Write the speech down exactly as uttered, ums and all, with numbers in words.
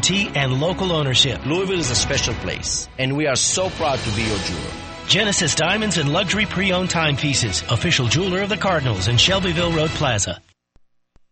guarantee, and local ownership. Louisville is a special place, and we are so proud to be your jeweler. Genesis Diamonds and Luxury Pre-Owned Timepieces, official jeweler of the Cardinals in Shelbyville Road Plaza.